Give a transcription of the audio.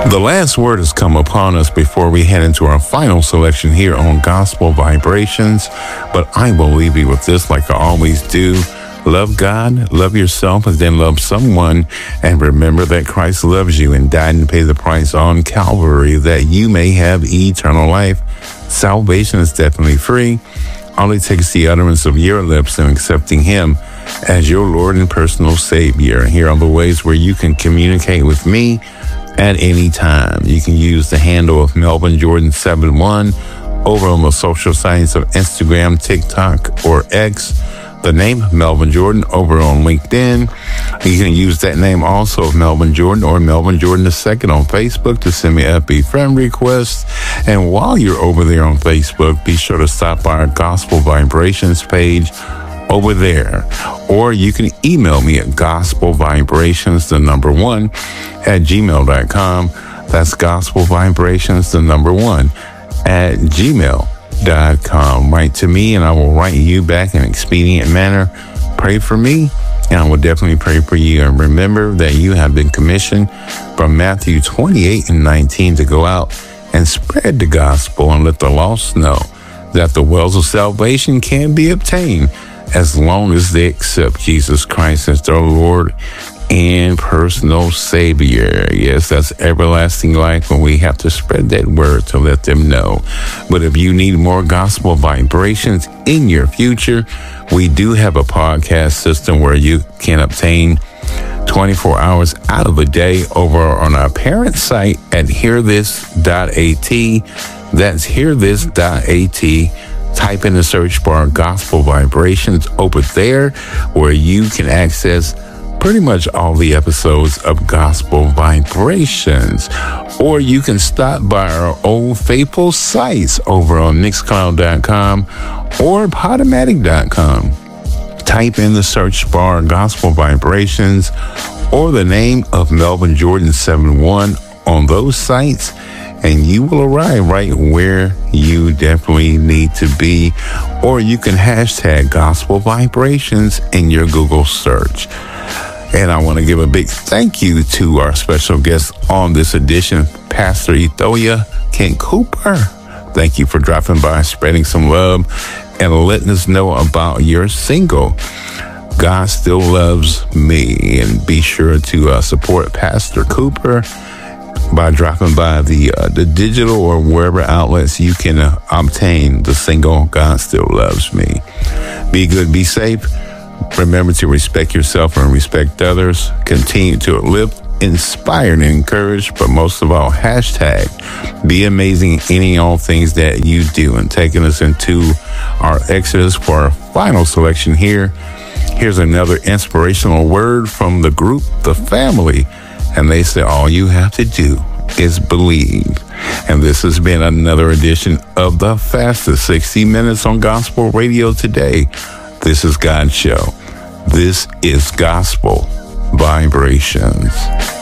The last word has come upon us before we head into our final selection here on Gospel Vibrations. But I will leave you with this like I always do. Love God, love yourself, and then love someone. And remember that Christ loves you and died and paid the price on Calvary that you may have eternal life. Salvation is definitely free. All it takes the utterance of your lips and accepting Him as your Lord and personal Savior. Here are the ways where you can communicate with me at any time. You can use the handle of Melvin Jordan 71 over on the social sites of Instagram, TikTok, or X. The name of Melvin Jordan over on LinkedIn. You can use that name also of Melvin Jordan or Melvin Jordan II on Facebook to send me a FB friend request. And while you're over there on Facebook, be sure to stop by our Gospel Vibrations page over there. Or you can email me at gospelvibrations1 at gmail.com. That's gospelvibrations1 at gmail.com. Write to me and I will write you back in an expedient manner. Pray for me and I will definitely pray for you. And remember that you have been commissioned from Matthew 28:19 to go out and spread the gospel and let the lost know that the wells of salvation can be obtained as long as they accept Jesus Christ as their Lord and personal Savior. Yes, that's everlasting life when we have to spread that word to let them know. But if you need more gospel vibrations in your future, we do have a podcast system where you can obtain 24 hours out of a day over on our parent site at hearthis.at. That's hearthis.at. Type in the search bar Gospel Vibrations over there where you can access pretty much all the episodes of Gospel Vibrations. Or you can stop by our old faithful sites over on Mixcloud.com or Podomatic.com. Type in the search bar Gospel Vibrations or the name of Melvin Jordan 71 on those sites, and you will arrive right where you definitely need to be. Or you can hashtag Gospel Vibrations in your Google search. And I want to give a big thank you to our special guest on this edition, Pastor Etholia Kent Cooper. Thank you for dropping by, spreading some love, and letting us know about your single, God Still Loves Me. And be sure to support Pastor Cooper by dropping by the digital or wherever outlets you can obtain the single God Still Loves Me. Be good, be safe. Remember to respect yourself and respect others. Continue to uplift, inspire, and encourage, but most of all, hashtag be amazing in any and all things that you do. And taking us into our exodus for our final selection here. Here's another inspirational word from the group, The Family. And they say, all you have to do is believe. And this has been another edition of the fastest 60 minutes on gospel radio today. This is God's show. This is Gospel Vibrations.